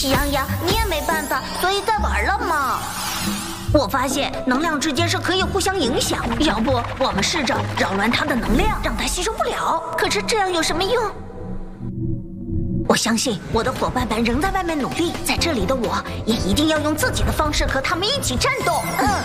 喜羊羊，你也没办法，所以再玩了嘛。我发现能量之间是可以互相影响，要不我们试着扰乱它的能量，让它吸收不了。可是这样有什么用？我相信我的伙伴们仍在外面努力，在这里的我也一定要用自己的方式和他们一起战斗。